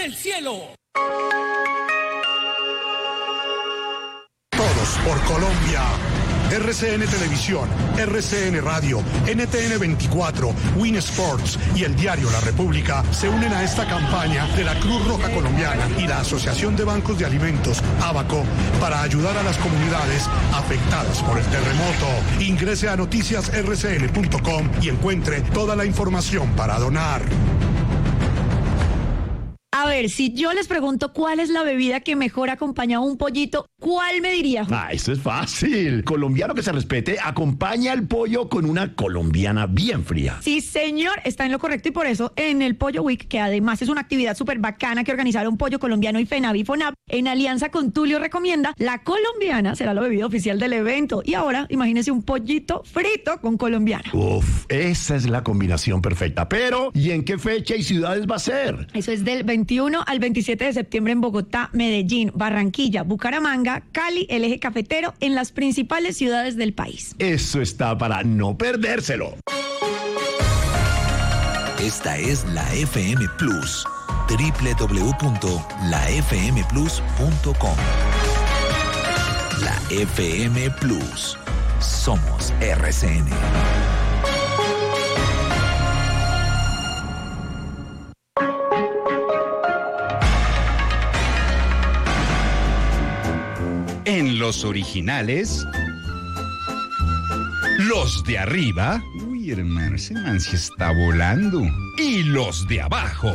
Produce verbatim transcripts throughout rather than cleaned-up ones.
del cielo. Todos por Colombia. R C N Televisión, R C N Radio, N T N veinticuatro, Win Sports y el diario La República se unen a esta campaña de la Cruz Roja Colombiana y la Asociación de Bancos de Alimentos, ABACO, para ayudar a las comunidades afectadas por el terremoto. Ingrese a noticias r c n punto com y encuentre toda la información para donar. A ver, si yo les pregunto cuál es la bebida que mejor acompaña a un pollito, ¿cuál me diría? Ah, eso es fácil. Colombiano que se respete, acompaña al pollo con una colombiana bien fría. Sí, señor, está en lo correcto, y por eso en el Pollo Week, que además es una actividad súper bacana que organizaron Pollo Colombiano y FENAVI y FONAP, en alianza con Tulio Recomienda, la colombiana será la bebida oficial del evento. Y ahora, imagínense un pollito frito con colombiana. Uf, esa es la combinación perfecta. Pero, ¿y en qué fecha y ciudades va a ser? Eso es del veintiuno al veintisiete de septiembre en Bogotá, Medellín, Barranquilla, Bucaramanga, Cali, el Eje Cafetero, en las principales ciudades del país. Eso está para no perdérselo. Esta es la F M Plus, doble u doble u doble u punto la f m plus punto com. La F M Plus. Somos R C N. En los originales, los de arriba, uy, hermano, ese man sí está volando. Y los de abajo.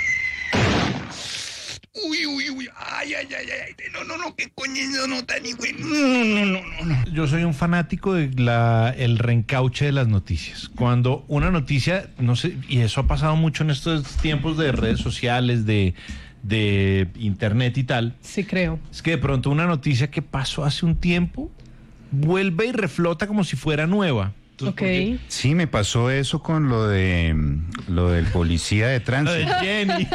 Uy, uy, uy, ay, ay, ay, ay, no, no, no, qué coño, no, no, tan güey, no, no, no, no, no. Yo soy un fanático de la, el reencauche de las noticias. Cuando una noticia, no sé, y eso ha pasado mucho en estos tiempos de redes sociales, de... de internet y tal. Sí, creo. Es que de pronto una noticia que pasó hace un tiempo vuelve y reflota como si fuera nueva. Entonces, ok. porque... Sí, me pasó eso con lo de lo del policía de Lo tránsito. de Jenny.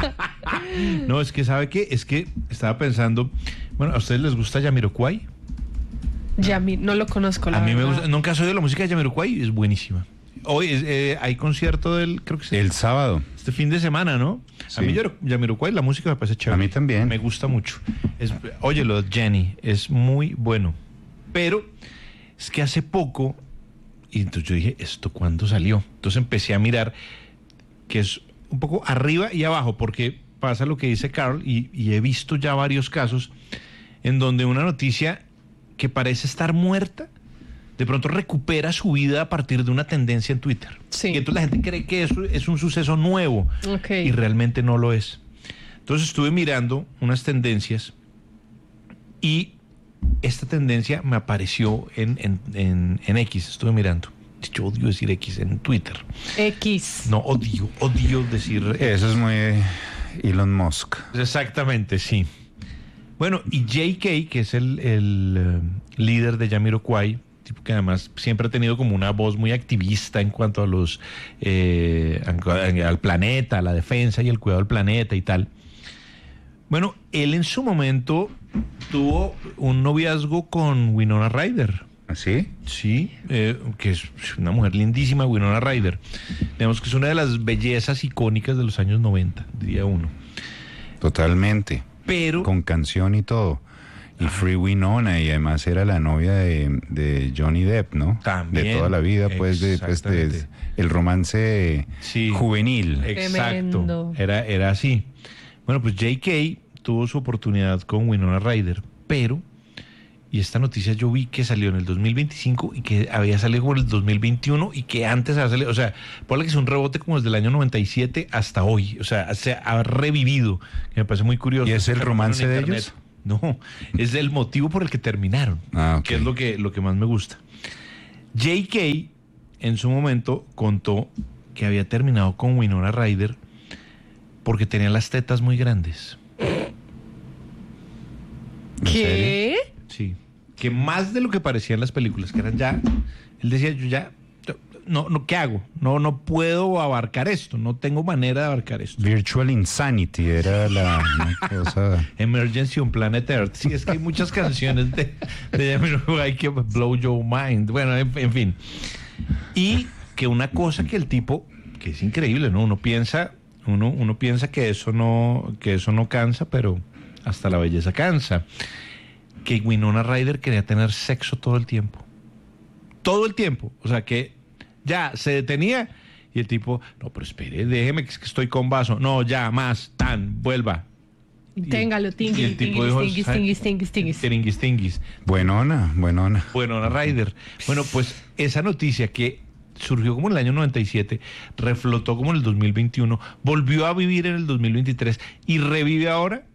No, es que ¿sabe qué? Es que estaba pensando, bueno, ¿a ustedes les gusta Jamiroquai? Yami, no lo conozco, la A mí verdad. me gusta, nunca has oído la música de Jamiroquai, es buenísima. Hoy es, eh, hay concierto del, creo que es El sábado. este fin de semana, ¿no? Sí. A mí Jamiroquai, la música me parece chévere. A mí también. Me gusta mucho. Es, oye, lo de Jenny es muy bueno. Pero es que hace poco, y entonces yo dije, ¿esto cuándo salió? Entonces empecé a mirar que es un poco arriba y abajo, porque pasa lo que dice Carl, y, y he visto ya varios casos en donde una noticia que parece estar muerta, de pronto recupera su vida a partir de una tendencia en Twitter. Sí. Y entonces la gente cree que eso es un suceso nuevo. Ok. Y realmente no lo es. Entonces estuve mirando unas tendencias y esta tendencia me apareció en, en, en, en X. Estuve mirando. Yo odio decir X, en Twitter. X. No, odio, odio decir Eso es muy Elon Musk. Exactamente, sí. Bueno, y J K, que es el, el uh, líder de Jamiroquai, tipo que además siempre ha tenido como una voz muy activista en cuanto a los eh, al planeta, a la defensa y el cuidado del planeta y tal. Bueno, él en su momento tuvo un noviazgo con Winona Ryder. ¿Así? Sí, eh, que es una mujer lindísima, Winona Ryder. Digamos que es una de las bellezas icónicas de los años noventa, diría uno. Totalmente. Pero... Con canción y todo. Y Free Winona, y además era la novia de, de Johnny Depp, ¿no? También. De toda la vida, pues, de, pues, de el romance sí, juvenil. Exacto. Tremendo. Era, era así. Bueno, pues J K tuvo su oportunidad con Winona Ryder, pero, y esta noticia yo vi que salió en el dos mil veinticinco y que había salido por el dos mil veintiuno y que antes había salido, o sea, por que es un rebote como desde el año noventa y siete hasta hoy, o sea, se ha revivido, que me parece muy curioso. ¿Y es el romance de internet. ellos? No, es el motivo por el que terminaron, ah, okay. que es lo que, lo que más me gusta. J K en su momento contó que había terminado con Winona Ryder porque tenía las tetas muy grandes. ¿Qué? Sí, que más de lo que parecía en las películas, que eran ya, él decía, yo ya, no, no, ¿qué hago? No, no puedo abarcar esto, no tengo manera de abarcar esto. Virtual Insanity era la cosa. Emergency on Planet Earth. Sí, es que hay muchas canciones de, de Jamiroquai que blow your mind. Bueno, en, en fin. Y que una cosa que el tipo, que es increíble, ¿no? Uno piensa, Uno, uno piensa que eso no, que eso no cansa, pero hasta la belleza cansa. Que Winona Ryder quería tener sexo todo el tiempo. Todo el tiempo. O sea que ya se detenía y el tipo, no, pero espere, déjeme que es que estoy con vaso. No, ya, más, tan, vuelva. Téngalo, Y tinguis, el tipo tinguis, dijo, tinguis, "Ay, tinguis, tinguis, tinguis". Tiringuis, tinguis. Buenona, buenona. Winona Ryder. Bueno, pues esa noticia que surgió como en el año noventa y siete, reflotó como en el dos mil veintiuno, volvió a vivir en el dos mil veintitrés y revive ahora.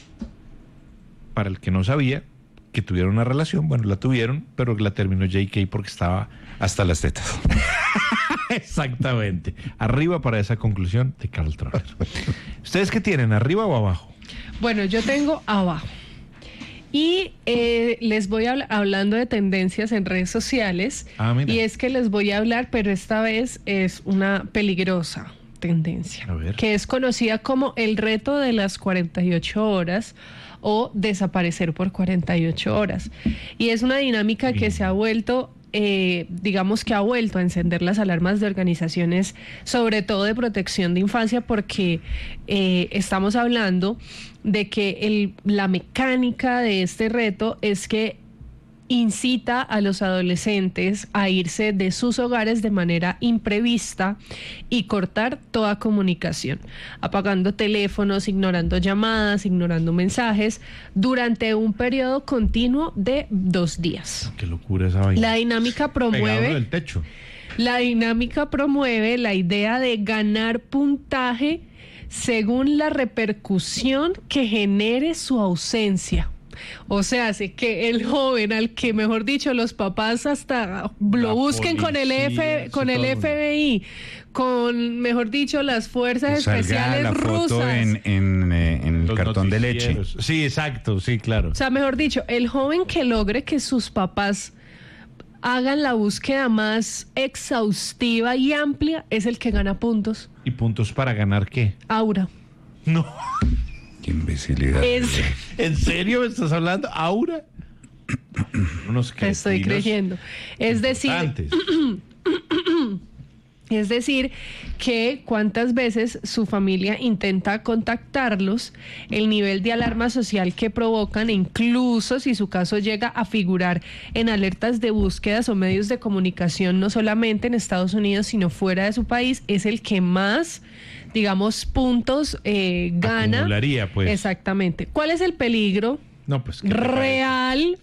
Para el que no sabía que tuvieron una relación, bueno, la tuvieron, pero la terminó J K porque estaba... Hasta las tetas. Exactamente. Arriba para esa conclusión de Carl Troller. ¿Ustedes qué tienen, arriba o abajo? Bueno, yo tengo abajo. Y eh, les voy a hablar, hablando de tendencias en redes sociales. Ah, mira. Y es que les voy a hablar, pero esta vez es una peligrosa tendencia. A ver. Que es conocida como el reto de las cuarenta y ocho horas o desaparecer por cuarenta y ocho horas. Y es una dinámica que se ha vuelto... Eh, digamos que ha vuelto a encender las alarmas de organizaciones, sobre todo de protección de infancia, porque eh, estamos hablando de que el, la mecánica de este reto es que incita a los adolescentes a irse de sus hogares de manera imprevista y cortar toda comunicación, apagando teléfonos, ignorando llamadas, ignorando mensajes durante un periodo continuo de dos días. Qué locura esa vaina. La dinámica Pegado promueve del techo. la dinámica promueve la idea de ganar puntaje según la repercusión que genere su ausencia. O sea, hace que el joven al que, mejor dicho, los papás hasta lo La busquen con el policía, F, con sí, el todo el F B I, con, mejor dicho, las fuerzas Salga especiales la foto rusas. en, en, eh, en el Los cartón de leche. noticieros. Sí, exacto, sí, claro. O sea, mejor dicho, el joven que logre que sus papás hagan la búsqueda más exhaustiva y amplia es el que gana puntos. ¿Y puntos para ganar qué? Aura. No. Qué imbecilidad. Es, ¿En serio me estás hablando? ¿Aura? Unos te estoy cretinos creyendo. Es decir, importantes. Es decir, que cuántas veces su familia intenta contactarlos, el nivel de alarma social que provocan, e incluso si su caso llega a figurar en alertas de búsquedas o medios de comunicación, no solamente en Estados Unidos, sino fuera de su país, es el que más, digamos, puntos eh, gana. Acumularía, pues. Exactamente. ¿Cuál es el peligro No, pues. ¿qué te parece? real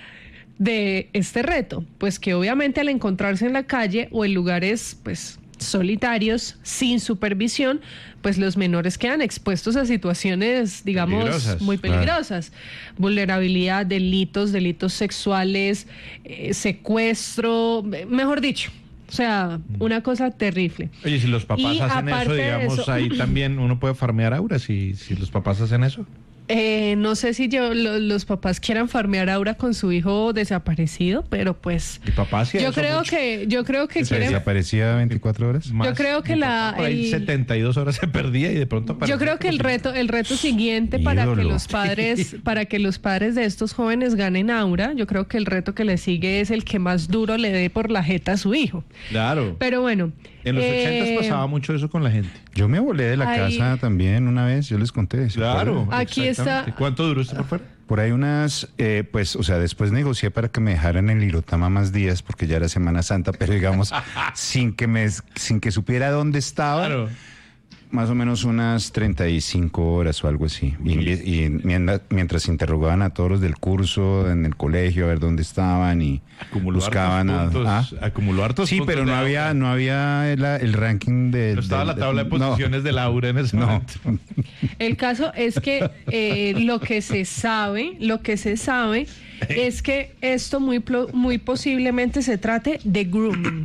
de este reto? Pues que obviamente al encontrarse en la calle o en lugares pues solitarios, sin supervisión, pues los menores quedan expuestos a situaciones, digamos, Peligrosas, muy claro. peligrosas. Vulnerabilidad, delitos, delitos sexuales, eh, secuestro, eh, mejor dicho. O sea, una cosa terrible. Oye, si los papás Y hacen eso, aparte de digamos, eso- ahí también uno puede farmear aura si, si los papás hacen eso. Eh, no sé si yo, lo- los papás quieran farmear ahora con su hijo desaparecido, pero pues Mi papá hacía yo eso creo mucho. que yo creo que ¿Se quieren desaparecía veinticuatro horas? Más. creo que Mi la- papá por ahí el- setenta y dos horas se perdía y de pronto aparecía yo creo que el como si- reto el reto siguiente para que Ídolo. los padres para que los padres de estos jóvenes ganen aura, yo creo que el reto que le sigue es el que más duro le dé por la jeta a su hijo. Claro. Pero bueno, En los eh, ochentas pasaba mucho eso con la gente. Yo me volé de la Ahí- casa también una vez, yo les conté. ¿se Claro. acuerdan? Aquí exactamente. está- ¿Cuánto duró usted por fuera? Por ahí unas, eh, pues, o sea, después negocié para que me dejaran en el Irotama más días porque ya era Semana Santa, pero digamos, sin que me, sin que supiera dónde estaba, Claro. más o menos unas treinta y cinco horas o algo así. Y, y mientras, mientras interrogaban a todos los del curso en el colegio a ver dónde estaban y Acumuló buscaban a, hartos ¿ah? puntos, acumuló hartos Sí, puntos pero de no había, aura. no había el, el ranking de. No estaba de- la tabla de no. posiciones del aura en ese No. momento. el caso es que eh, lo que se sabe, lo que se sabe es que esto muy plo- muy posiblemente se trate de grooming,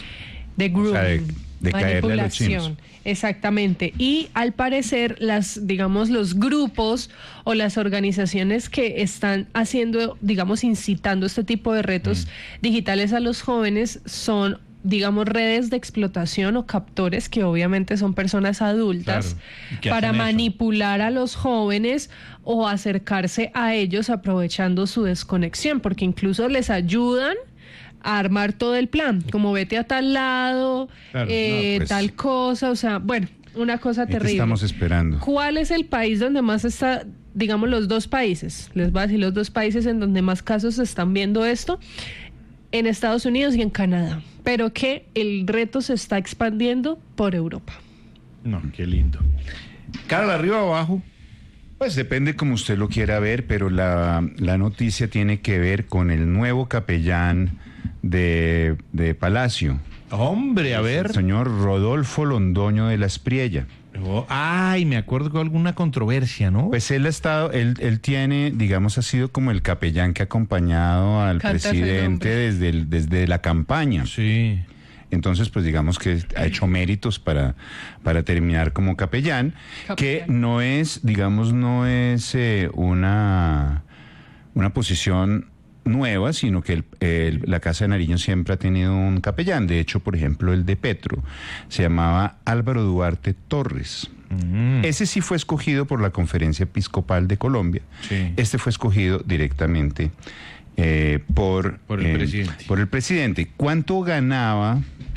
de grooming, sea, de- de caerle a los chinos. Exactamente. Y al parecer las, digamos, los grupos o las organizaciones que están haciendo, digamos, incitando este tipo de retos digitales a los jóvenes son, digamos, redes de explotación o captores que obviamente son personas adultas Claro. ¿Y qué para hacen eso? manipular a los jóvenes o acercarse a ellos aprovechando su desconexión, porque incluso les ayudan a armar todo el plan, como vete a tal lado, Claro, eh, no, pues. tal cosa, o sea, bueno, una cosa ¿Qué terrible. estamos esperando? ¿Cuál es el país donde más está, digamos, los dos países? Les voy a decir los dos países en donde más casos se están viendo esto. En Estados Unidos y en Canadá. Pero que el reto se está expandiendo por Europa. No, qué lindo. Carol, ¿arriba o abajo? Pues depende como usted lo quiera ver, pero la, la noticia tiene que ver con el nuevo capellán de, de Palacio. Hombre, a ver. El señor Rodolfo Londoño de la Espriella. Oh, ay, me acuerdo que alguna controversia, ¿no? Pues él ha estado, él, él tiene, digamos, ha sido como el capellán que ha acompañado al Canta ese presidente nombre. desde, el- desde la campaña. Sí. Entonces, pues digamos que ha hecho méritos para, para terminar como capellán, que Capellán. no es, digamos, no es eh, una, una posición nueva, sino que el- el- la Casa de Nariño siempre ha tenido un capellán. De hecho, por ejemplo, el de Petro se llamaba Álvaro Duarte Torres. Mm. Ese sí fue escogido por la Conferencia Episcopal de Colombia. Sí. Este fue escogido directamente eh, por, Por el eh, presidente. por el presidente. ¿Cuánto ganaba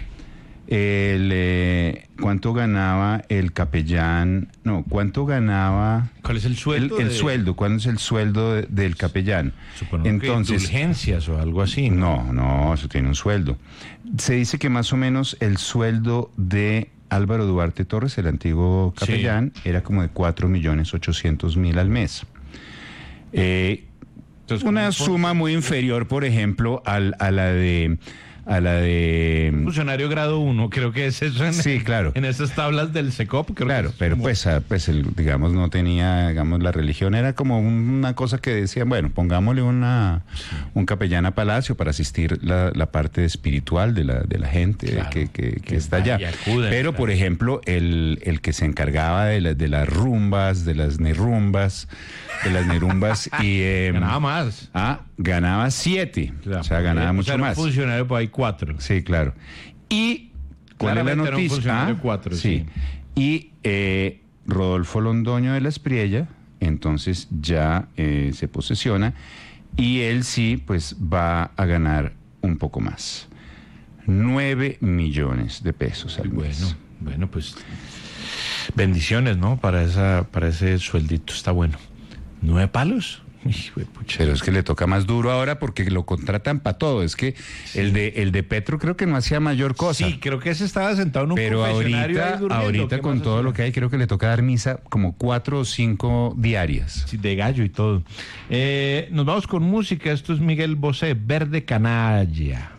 el eh, cuánto ganaba el capellán? No, ¿cuánto ganaba ¿Cuál es el el, sueldo? el de- sueldo? ¿Cuál es el sueldo de- del capellán? Supongo que Entonces, indulgencias o algo así. no, no, eso tiene un sueldo. Se dice que más o menos el sueldo de Álvaro Duarte Torres, el antiguo Sí. capellán, era como de cuatro millones ochocientos mil al mes. Eh, Entonces, una ¿cómo suma muy inferior, por ejemplo, al- a la de a la de Funcionario grado uno, creo que es eso en, Sí, claro. en esas tablas del SECOP. Creo Claro, que es pero como- pues, ah, pues el, digamos, no tenía, digamos, la religión era como una cosa que decían, bueno, pongámosle una, un capellán a Palacio para asistir la, la parte espiritual de la, de la gente Claro, que, que- que que está allá. vaya, acuden, Pero, por claro. ejemplo, el, el que se encargaba de, la- de las rumbas, de las nerumbas, de las nerumbas y... em, Ganaba más. Ah, ganaba siete, Claro, o sea, ganaba o mucho sea, era un más. funcionario, pues hay cuatro. Sí, claro. Y ¿cuál es la Claramente era un noticia? funcionario Ah, cuatro, sí. Y eh, Rodolfo Londoño de la Espriella, entonces ya eh, se posesiona y él sí, pues va a ganar un poco más. Nueve millones de pesos al mes. Bueno, bueno, pues bendiciones, ¿no? Para esa, para ese sueldito está bueno. ¿Nueve palos? Hijo de pucha. Pero es que le toca más duro ahora porque lo contratan para todo. Es que el de el de Petro creo que no hacía mayor cosa. Sí, creo que ese estaba sentado en un Pero confesionario ahorita, ahí durmiendo. ahorita ¿Qué con más todo hacía? lo que hay, creo que le toca dar misa como cuatro o cinco diarias. Sí, de gallo y todo. Eh, nos vamos con música. Esto es Miguel Bosé, Verde Canalla.